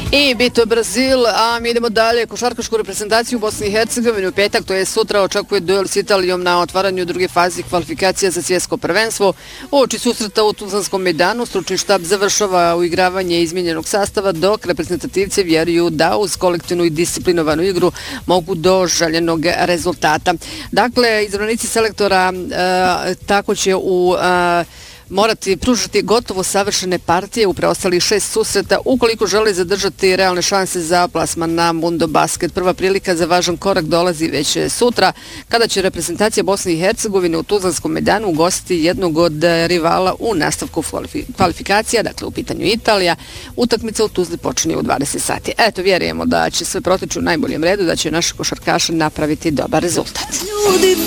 I bito Brazil, a mi idemo dalje. Košarkašku reprezentaciju u Bosni i Hercegovini u petak, to je sutra, očekuje duel s Italijom na otvaranju druge faze kvalifikacija za svjetsko prvenstvo. Uoči susreta u Tuzlanskom Mejdanu stručni štab završava uigravanje izmijenjenog sastava, dok reprezentativci vjeruju da uz kolektivnu i disciplinovanu igru mogu do željenog rezultata. Dakle, izabranici selektora tako će morati pružiti gotovo savršene partije u preostalih 6 susreta ukoliko žele zadržati realne šanse za plasman na Mundo Basket. Prva prilika za važan korak dolazi već sutra, kada će reprezentacija Bosne i Hercegovine u Tuzlanskom Mejdanu ugostiti jednog od rivala u nastavku kvalifikacija, dakle u pitanju Italija. Utakmica u Tuzli počinje u 20 sati. Eto, vjerujemo da će sve proteći u najboljem redu, da će naši košarkaši napraviti dobar rezultat.